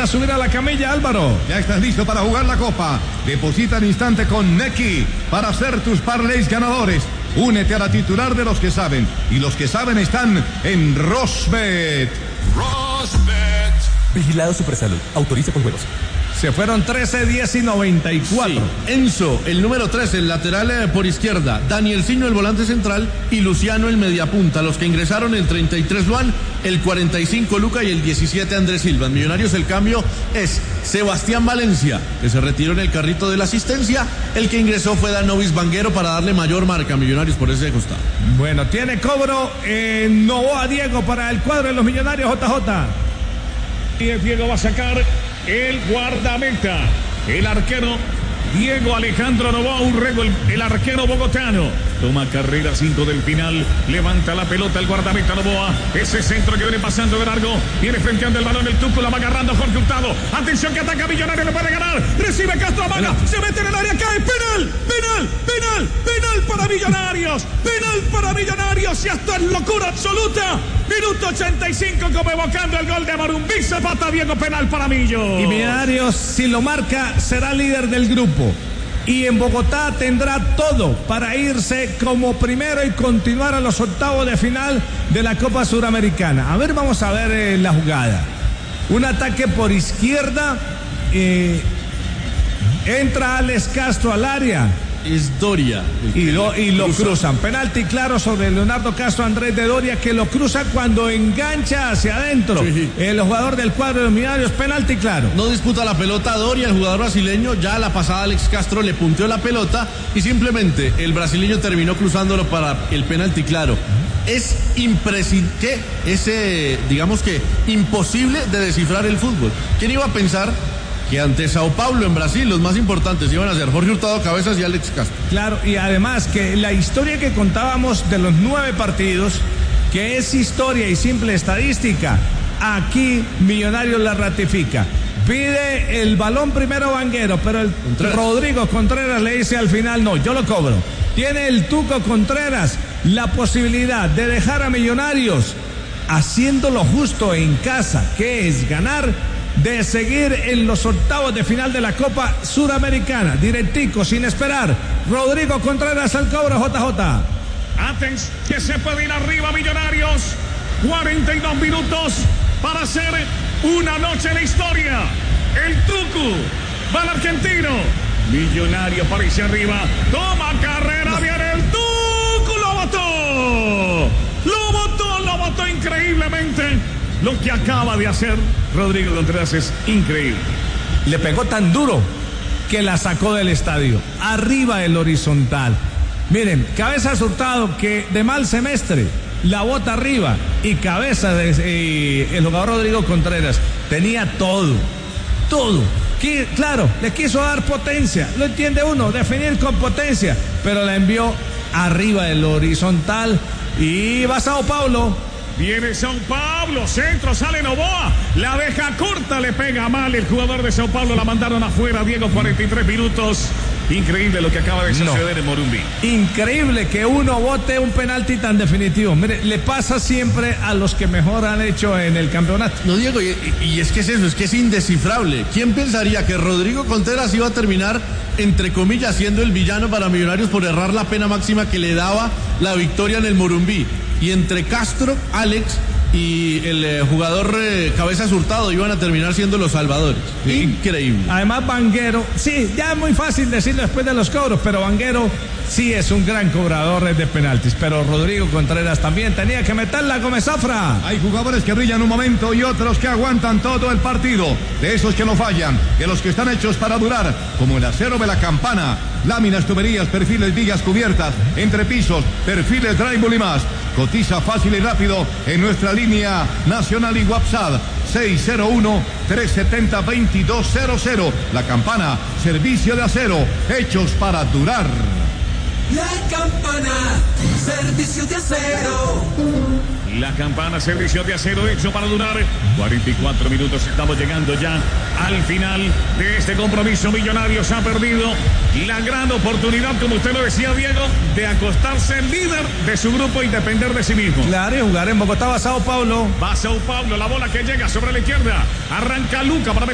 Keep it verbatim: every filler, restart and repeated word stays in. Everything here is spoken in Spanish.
a subir a la camilla, Álvaro. Ya estás listo para jugar la copa. Deposita al instante con Nequi para hacer tus parlays ganadores. Únete a la titular de los que saben. Y los que saben están en Rosbet. Rosbet. Vigilado Supersalud. Autoriza con juegos. Se fueron trece, diez y noventa y cuatro. Sí. Enzo, el número trece, el lateral eh, por izquierda. Danielcinho, el volante central. Y Luciano, el mediapunta. Los que ingresaron, el treinta y tres, Luan. El cuarenta y cinco, Luca. Y el diecisiete, Andrés Silva. En Millonarios, el cambio es Sebastián Valencia, que se retiró en el carrito de la asistencia. El que ingresó fue Danovis Vanguero para darle mayor marca a Millonarios por ese costado. Bueno, tiene cobro en Novoa Diego para el cuadro de los Millonarios, J J. Y el Diego va a sacar el guardameta, el arquero Diego Alejandro Novoa Urrego, el, el arquero bogotano. Toma carrera cinco del final, levanta la pelota el guardameta Novoa. Ese centro que viene pasando de largo, viene frenteando el balón, el Tuco la va agarrando Jorge Hurtado. Atención que ataca Millonarios, le puede ganar. Recibe Castro, amaga, se mete en el área, cae. Penal, penal, penal, penal para Millonarios. Penal para Millonarios y hasta en locura absoluta. Minuto ochenta y cinco, como evocando el gol de Morumbí. Zapata Diego, penal para Millo. Y Millonarios, si lo marca, será líder del grupo. Y en Bogotá tendrá todo para irse como primero y continuar a los octavos de final de la Copa Suramericana. A ver, vamos a ver eh, la jugada. Un ataque por izquierda. Eh, entra Alex Castro al área. Es Doria. Y lo, y lo cruzan. Penalti claro sobre Leonardo Castro Andrés de Doria, que lo cruza cuando engancha hacia adentro. Sí. El jugador del cuadro de los Millonarios, penalti claro. No disputa la pelota Doria, el jugador brasileño. Ya a la pasada Alex Castro le punteó la pelota y simplemente el brasileño terminó cruzándolo para el penalti claro. Es imprescindible, es eh, digamos que imposible de descifrar el fútbol. ¿Quién iba a pensar que ante Sao Paulo en Brasil los más importantes iban a ser Jorge Hurtado Cabezas y Alex Castro? Claro, y además que la historia que contábamos de los nueve partidos, que es historia y simple estadística, aquí Millonarios la ratifica. Pide el balón primero Vanguero, pero el Contreras. Rodrigo Contreras le dice al final, no, yo lo cobro. Tiene el Tuco Contreras la posibilidad de dejar a Millonarios haciendo lo justo en casa, que es ganar, de seguir en los octavos de final de la Copa Suramericana, directico, sin esperar. Rodrigo Contreras al cobro, J J. Atención, que se puede ir arriba Millonarios. cuarenta y dos minutos para hacer una noche en la historia. El Tucu va al argentino. Millonario aparece arriba. Toma carrera, no. Viene el Tucu, lo botó. Lo botó, lo botó increíblemente. Lo que acaba de hacer Rodrigo Contreras es increíble. Le pegó tan duro que la sacó del estadio. Arriba el horizontal. Miren, Cabezas Hurtado, que de mal semestre la bota arriba. Y Cabezas, eh, el jugador Rodrigo Contreras, tenía todo. Todo. Que, claro, le quiso dar potencia. Lo entiende uno, definir con potencia. Pero la envió arriba del horizontal. Y va Sao Paulo. Viene Sao Paulo, centro, sale Novoa, la deja corta, le pega mal el jugador de Sao Paulo, la mandaron afuera, Diego, cuarenta y tres minutos. Increíble lo que acaba de suceder no. en Morumbí. Increíble que uno bote un penalti tan definitivo. Mire, le pasa siempre a los que mejor han hecho en el campeonato. No, Diego, y, y es que es eso, es que es indescifrable. ¿Quién pensaría que Rodrigo Contreras iba a terminar, entre comillas, siendo el villano para Millonarios por errar la pena máxima que le daba la victoria en el Morumbí? Y entre Castro, Alex y el eh, jugador eh, Cabezas Hurtado iban a terminar siendo los salvadores. Sí. Increíble. Además Vanguero, sí, ya es muy fácil decirlo después de los cobros, pero Vanguero sí es un gran cobrador de penaltis, pero Rodrigo Contreras también tenía que meterla como Zafra. Hay jugadores que brillan un momento y otros que aguantan todo el partido, de esos que no fallan, de los que están hechos para durar, como el acero de la Campana, láminas, tuberías, perfiles, vigas cubiertas, entrepisos, perfiles, drywall y más. Cotiza fácil y rápido en nuestra línea nacional y WhatsApp seis cero uno, tres siete cero, dos dos cero cero. La Campana, servicio de acero, hechos para durar. La Campana, servicio de acero. La Campana, servicio de acero hecho para durar. cuarenta y cuatro minutos, estamos llegando ya al final de este compromiso. Millonarios ha perdido la gran oportunidad, como usted lo decía, Diego, de acostarse líder de su grupo y depender de sí mismo. Claro, y jugar en Bogotá. Va Sao Paulo. Va Sao Paulo, la bola que llega sobre la izquierda. Arranca Luca para